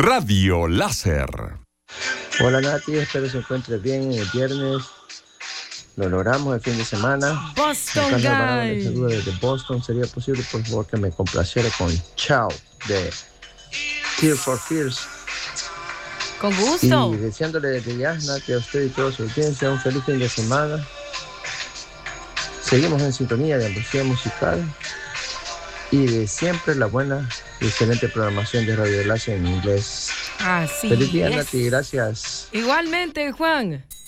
Radio Láser. Hola Nati, espero se encuentre bien el viernes. Lo logramos el fin de semana. Boston Guy. Guy. Saludo desde Boston. ¿Sería posible, por favor, que me complaciera con Ciao de Tears for Fears? Con gusto. Y deseándole desde ya, Nati, a usted y toda su audiencia un feliz fin de semana. Seguimos en sintonía de Andalucía Musical y de siempre la buena y excelente programación de Radio Láser en inglés. Así Feliz día, es. Nati, gracias. Igualmente, Juan.